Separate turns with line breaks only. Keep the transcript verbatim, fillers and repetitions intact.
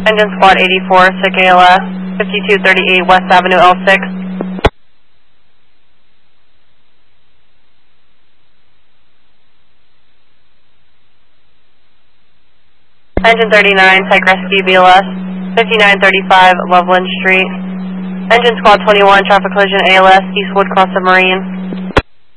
Engine Squad eighty-four, sick A L S, fifty-two thirty-eight West Avenue L six. Engine thirty-nine, Psych Rescue B L S, fifty-nine thirty-five Loveland Street. Engine Squad twenty-one, traffic collision A L S, Eastwood Cross Submarine.